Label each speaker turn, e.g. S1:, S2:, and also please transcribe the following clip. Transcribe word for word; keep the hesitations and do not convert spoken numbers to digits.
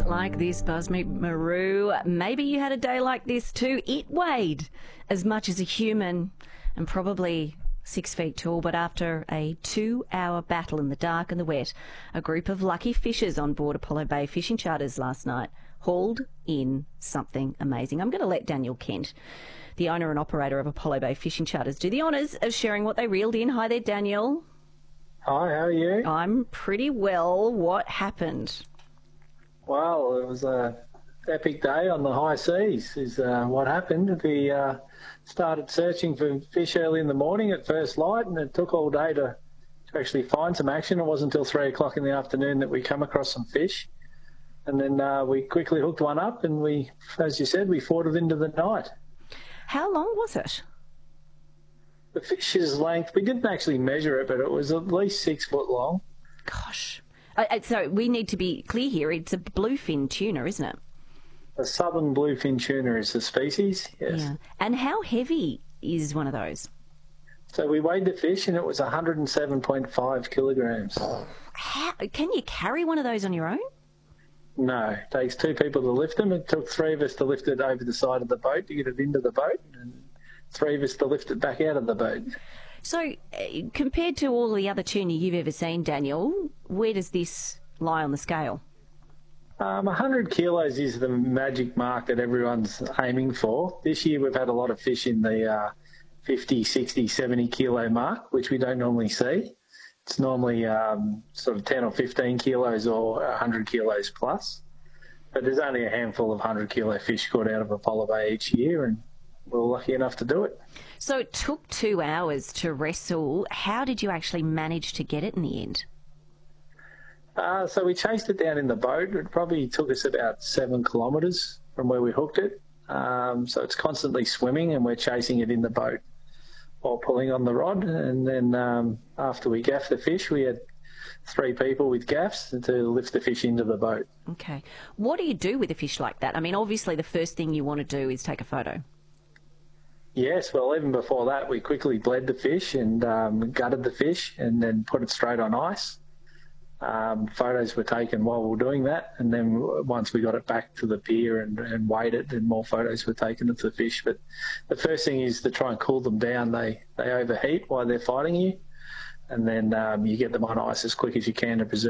S1: like this, Buzzmeat Maru. Maybe you had a day like this too. It weighed as much as a human and probably six feet tall, but after a two-hour battle in the dark and the wet, a group of lucky fishers on board Apollo Bay fishing charters last night hauled in something amazing. I'm going to let Daniel Kent, the owner and operator of Apollo Bay fishing charters, do the honours of sharing what they reeled in. Hi there, Daniel.
S2: Hi, how are you?
S1: I'm pretty well. What happened?
S2: Well, it was a epic day on the high seas is uh, what happened. We uh, started searching for fish early in the morning at first light, and it took all day to, to actually find some action. It wasn't until three o'clock in the afternoon that we come across some fish. And then uh, we quickly hooked one up, and we, as you said, we fought it into the night.
S1: How long was it?
S2: The fish's length, we didn't actually measure it, but it was at least six foot long.
S1: Gosh. Uh, so we need to be clear here. It's a bluefin tuna, isn't it?
S2: A southern bluefin tuna is the species, yes.
S1: Yeah. And how heavy is one of those?
S2: So we weighed the fish, and it was one hundred seven point five kilograms.
S1: How, can you carry one of those on your own?
S2: No, it takes two people to lift them. It took three of us to lift it over the side of the boat to get it into the boat, and three of us to lift it back out of the boat.
S1: So uh, compared to all the other tuna you've ever seen, Daniel, where does this lie on the scale?
S2: Um, one hundred kilos is the magic mark that everyone's aiming for. This year we've had a lot of fish in the uh, fifty, sixty, seventy kilo mark, which we don't normally see. It's normally um, sort of ten or fifteen kilos or one hundred kilos plus. But there's only a handful of one hundred kilo fish caught out of Apollo Bay each year, and we're lucky enough to do it.
S1: So it took two hours to wrestle. How did you actually manage to get it in the end?
S2: Uh, so we chased it down in the boat. It probably took us about seven kilometres from where we hooked it. Um, so it's constantly swimming, and we're chasing it in the boat while pulling on the rod. And then um, after we gaffed the fish, we had three people with gaffs to lift the fish into the boat.
S1: Okay. What do you do with a fish like that? I mean, obviously the first thing you want to do is take a photo.
S2: Yes, well, even before that, we quickly bled the fish and um, gutted the fish and then put it straight on ice. Um, photos were taken while we were doing that, and then once we got it back to the pier and, and weighed it, then more photos were taken of the fish. But the first thing is to try and cool them down. They they overheat while they're fighting you, and then um, you get them on ice as quick as you can to preserve